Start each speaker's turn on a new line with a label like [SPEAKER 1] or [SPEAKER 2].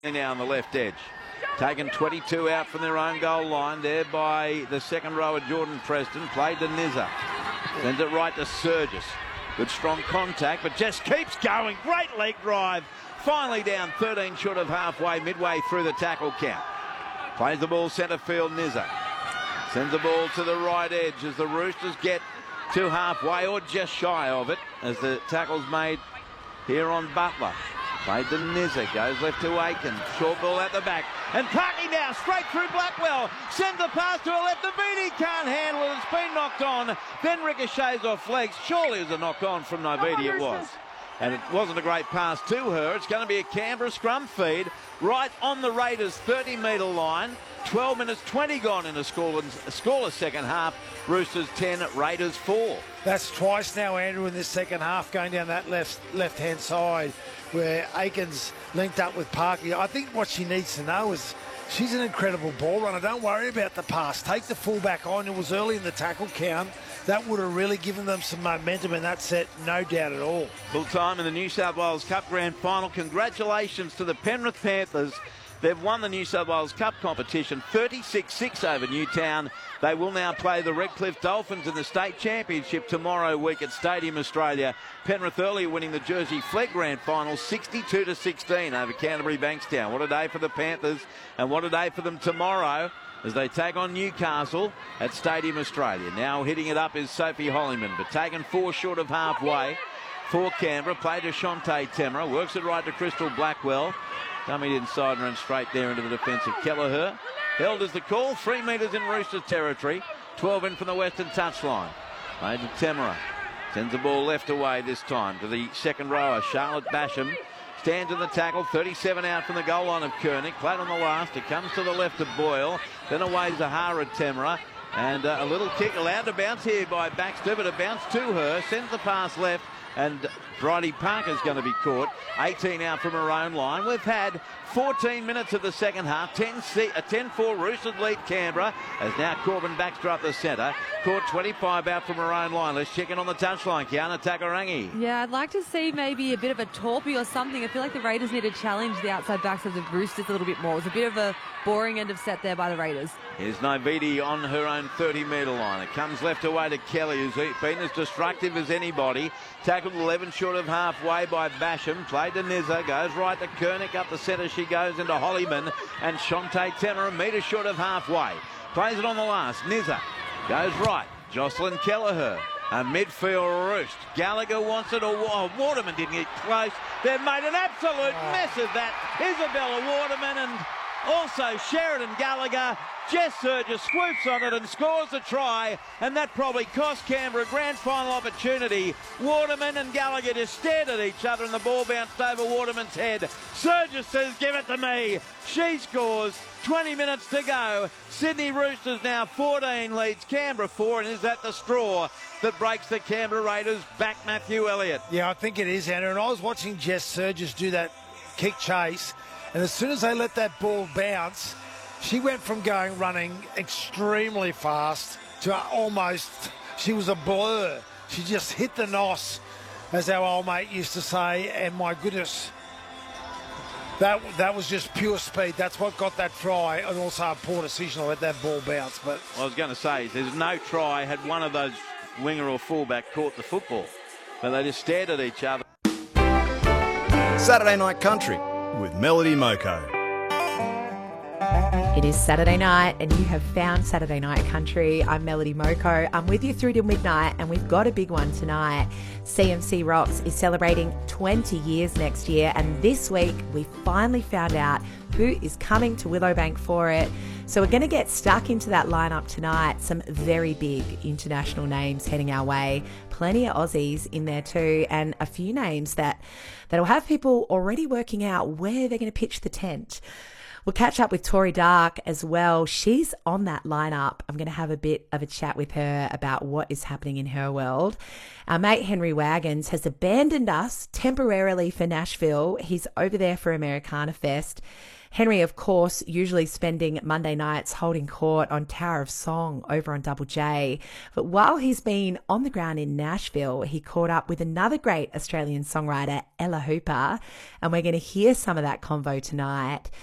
[SPEAKER 1] Now on the left edge. Taken 22 out from their own goal line there by the second rower, Jordan Preston. Played to Nizza. Sends it right to Surgis. Good strong contact, but just keeps going. Great leg drive. Finally down 13 short of halfway, midway through the tackle count. Plays the ball centre field, Nizza. Sends the ball to the right edge as the Roosters get to halfway or just shy of it as the tackle's made here on Butler. Played to Nizza, goes left to Aiken. Short ball at the back. And Parky now straight through Blackwell. Sends the pass to her left. Navidi can't handle it. It's been knocked on. Then ricochets off legs. Surely it was a knock on from Navidi, it was. And it wasn't a great pass to her. It's going to be a Canberra scrum feed right on the Raiders' 30-metre line. 12 minutes 20 gone in a scoreless second half. Roosters 10, Raiders 4.
[SPEAKER 2] That's twice now, Andrew, in this second half, going down that left-hand side where Aiken's linked up with Parky. I think what she needs to know is she's an incredible ball runner. Don't worry about the pass. Take the fullback on. It was early in the tackle count. That would have really given them some momentum in that set, no doubt at all.
[SPEAKER 1] Full time in the New South Wales Cup Grand Final. Congratulations to the Penrith Panthers. They've won the New South Wales Cup competition 36-6 over Newtown. They will now play the Redcliffe Dolphins in the state championship tomorrow week at Stadium Australia. Penrith earlier winning the Jersey Flegg Grand Final 62-16 over Canterbury Bankstown. What a day for the Panthers, and what a day for them tomorrow as they take on Newcastle at Stadium Australia. Now hitting it up is Sophie Hollyman, but taken 4 short of halfway for Canberra. Played to Shante Temera, works it right to Crystal Blackwell. Dummied inside and ran straight there into the defence of Kelleher. Held as the call, 3 metres in Roosters territory. 12 in from the western touchline. Played to Temera. Sends the ball left away this time to the second rower, Charlotte Basham. Stands in the tackle, 37 out from the goal line of Koenig. Played on the last, it comes to the left of Boyle. Then away Zahara Temera. And a little kick allowed to bounce here by Baxter, but it bounced to her. Sends the pass left. And Bridie Parker's going to be caught. 18 out from her own line. We've had 14 minutes of the second half. 10-4 Roosters lead Canberra as now Corbin Baxter up the centre. Caught 25 out from her own line. Let's check in on the touchline. Kiana Takarangi.
[SPEAKER 3] Yeah, I'd like to see maybe a bit of a torpy or something. I feel like the Raiders need to challenge the outside backs of the Roosters a little bit more. It was a bit of a boring end of set there by the Raiders.
[SPEAKER 1] Here's Navidi on her own 30-metre line. It comes left away to Kelly, who's been as destructive as anybody. Tackled 11 short of halfway by Basham. Played to Nizza. Goes right to Koenig. Up the centre she goes into Hollyman. And Shante Temera a metre short of halfway. Plays it on the last. Nizza goes right. Jocelyn Kelleher. A midfield roost. Gallagher wants it. Waterman didn't get close. They've made an absolute mess of that. Isabella Waterman and also Sheridan Gallagher. Jess Surgis swoops on it and scores a try, and that probably cost Canberra a grand final opportunity. Waterman and Gallagher just stared at each other and the ball bounced over Waterman's head. Surgis says, "Give it to me." She scores. 20 minutes to go. Sydney Roosters now 14 leads Canberra 4, and is that the straw that breaks the Canberra Raiders back, Matthew Elliott?
[SPEAKER 2] Yeah, I think it is, Andrew. And I was watching Jess Surgis do that kick chase, and as soon as they let that ball bounce, she went from running extremely fast to almost, she was a blur. She just hit the nos, as our old mate used to say, and my goodness, that was just pure speed. That's what got that try, and also a poor decision to let that ball bounce. But
[SPEAKER 1] I was going to say, there's no try had one of those winger or fullback caught the football, but they just stared at each other.
[SPEAKER 4] Saturday Night Country with Melody Moko.
[SPEAKER 5] It is Saturday night and you have found Saturday Night Country. I'm Melody Moko. I'm with you through till midnight and we've got a big one tonight. CMC Rocks is celebrating 20 years next year, and this week we finally found out who is coming to Willowbank for it. So we're going to get stuck into that lineup tonight. Some very big international names heading our way. Plenty of Aussies in there too, and a few names that'll have people already working out where they're going to pitch the tent. We'll catch up with Tori Dark as well. She's on that lineup. I'm going to have a bit of a chat with her about what is happening in her world. Our mate Henry Wagons has abandoned us temporarily for Nashville. He's over there for Americana Fest. Henry, of course, usually spending Monday nights holding court on Tower of Song over on Double J. But while he's been on the ground in Nashville, he caught up with another great Australian songwriter, Ella Hooper, and we're going to hear some of that convo tonight.